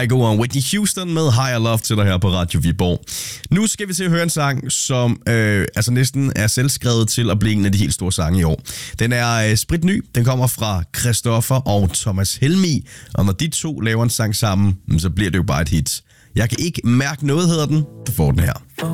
Kygo og Whitney Houston med Higher Love til dig her på Radio Viborg. Nu skal vi til at høre en sang, som næsten er selvskrevet til at blive en af de helt store sange i år. Den er spritny. Den kommer fra Christoffer og Thomas Helmig. Og når de to laver en sang sammen, så bliver det jo bare et hit. Jeg kan ikke mærke noget, hedder den. Du får den her.